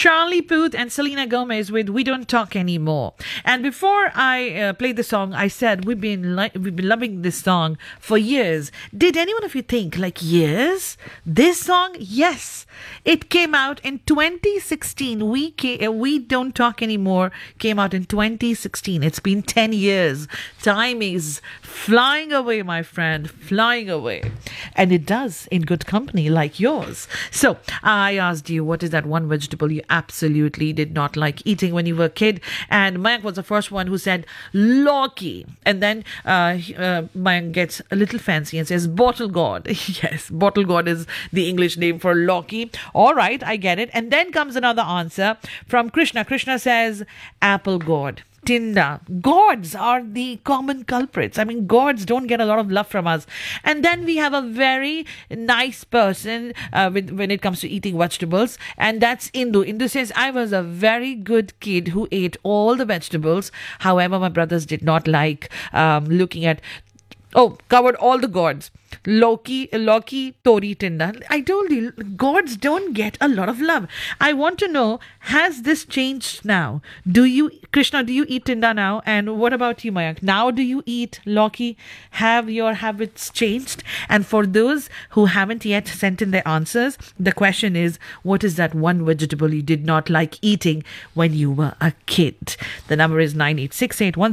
Charlie Puth and Selena Gomez with "We Don't Talk Anymore." And before I played the song, I said we've been loving this song for years. Did any one of you think like years? This song, yes, it came out in 2016. We Don't Talk Anymore came out in 2016. It's been 10 years. Time is flying away, my friend, flying away. And it does in good company like yours. So I asked you, what is that one vegetable you absolutely did not like eating when you were a kid? And Mayank was the first one who said Loki. And then Mayank gets a little fancy and says bottle gourd. Yes, bottle gourd is the English name for Loki. All right, I get it. And then comes another answer from Krishna. Krishna says apple gourd. Tinda. Gourds are the common culprits. I mean, gourds don't get a lot of love from us. And then we have a very nice person when it comes to eating vegetables, and that's Indu. Indu says, I was a very good kid who ate all the vegetables. However, my brothers did not like looking at covered all the gourds. Loki, Tori, Tinda. I told you, gourds don't get a lot of love. I want to know, has this changed now? Krishna, do you eat Tinda now? And what about you, Mayank? Now do you eat Loki? Have your habits changed? And for those who haven't yet sent in their answers, the question is, what is that one vegetable you did not like eating when you were a kid? The number is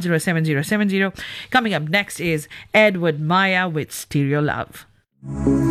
9868107070. Coming up next is Edward Maya with Stereo Love.